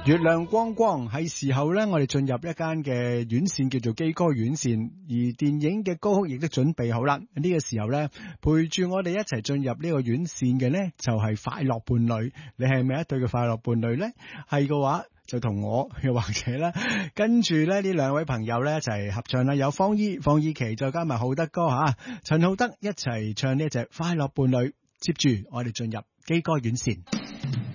月亮光光係時候咧，我哋進入一間嘅院線叫做基歌院線，而電影嘅歌曲亦都準備好啦。呢個時候咧，陪住我哋一齊進入呢個院線嘅咧，就係快樂伴侶。你係咪一對嘅快樂伴侶咧？係嘅話，就同我又或者咧，跟住咧呢兩位朋友咧一齊合唱啦，有方依琪，再加埋浩德哥吓，陳浩德一齊唱呢一隻快樂伴侶。接住我哋進入基歌院線。